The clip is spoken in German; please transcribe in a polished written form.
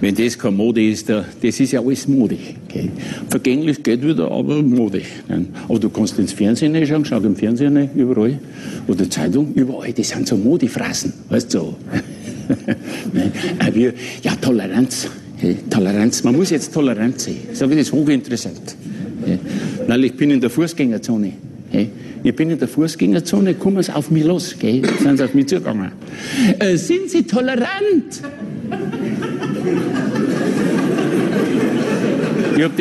Wenn das keine Mode ist, das ist ja alles Mode. Okay. Vergänglich geht wieder, aber Mode. Aber du kannst ins Fernsehen schauen, schau im Fernsehen überall, oder Zeitung, überall, das sind so Modefrasen, weißt du so. Ja, Toleranz. Toleranz, man muss jetzt tolerant sein. Ich sage, das ist hochinteressant. Weil ich bin in der Fußgängerzone. Ich bin in der Fußgängerzone, kommen sie auf mich los, sind sie auf mich zugegangen. Sind Sie tolerant?